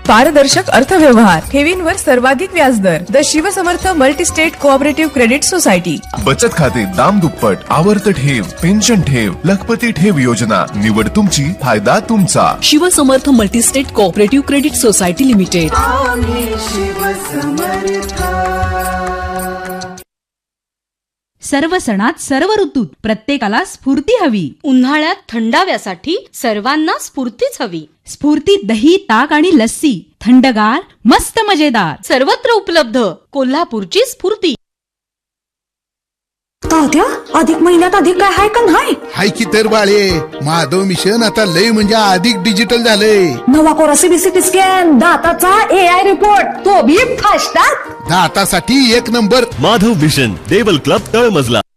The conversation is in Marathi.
पारदर्शक अर्थव्यवहार, ठेवींवर सर्वाधिक व्याजदर. The Shivsamarth multi-state cooperative credit society. बचत खाते दाम दुप्पट, आवर्त ठेव, पेन्शन ठेव, लखपती ठेव योजना. निवड तुमची, फायदा तुमचा. Shivsamarth multi-state cooperative credit society limited. सर्व सणात सर्व ऋतूत प्रत्येकाला स्फूर्ती हवी. उन्हाळ्यात थंडाव्यासाठी सर्वांना स्फूर्तीच हवी. स्फूर्ती दही, ताक आणि लस्सी, थंडगार, मस्त मजेदार, सर्वत्र उपलब्ध. कोल्हापूरची स्फूर्ती. तात्या, अधिक महिन्यात अधिक काय हाय का नाही? हाय की तर बाळे, माधव मिशन आता लय म्हणजे अधिक डिजिटल झालंय. नवा कोरा सीबीसीटी स्कॅन, दाताचा AI रिपोर्ट, तो भी फास्टात. दातासाठी एक number. Madhav mission, Deval club, तळमजला.